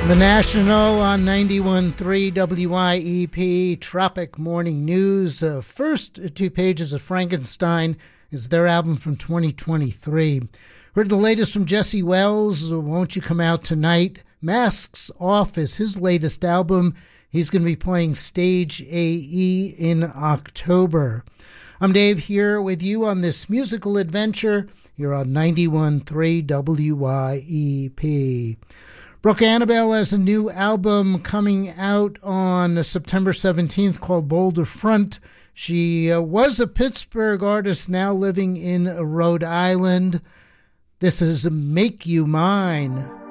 The National on 91.3 WIEP, Tropic Morning News. First two pages of Frankenstein is their album from 2023. Heard the latest from Jesse Wells, Won't You Come Out Tonight? Masks Off is his latest album. He's going to be playing Stage AE in October. I'm Dave here with you on this musical adventure here on 91.3 WIEP. Brooke Annabelle has a new album coming out on September 17th called Boulder Front. She was a Pittsburgh artist, now living in Rhode Island. This is Make You Mine.